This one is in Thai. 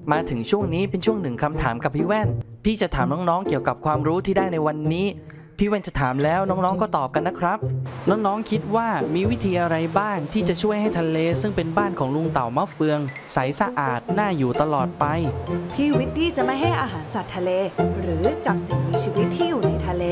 มาถึงช่วงนี้เป็นช่วงหนึ่งคำถามกับพี่แว่นพี่จะถามน้องๆเกี่ยวกับความรู้ที่ได้ในวันนี้พี่แว่นจะถามแล้วน้องๆก็ตอบกันนะครับน้องๆคิดว่ามีวิธีอะไรบ้างที่จะช่วยให้ทะเลซึ่งเป็นบ้านของลุงเต่ามะเฟืองใสสะอาดน่าอยู่ตลอดไปพี่วิตตี้จะไม่ให้อาหารสัตว์ทะเลหรือจับสิ่งมีชีวิตที่อยู่ในทะเล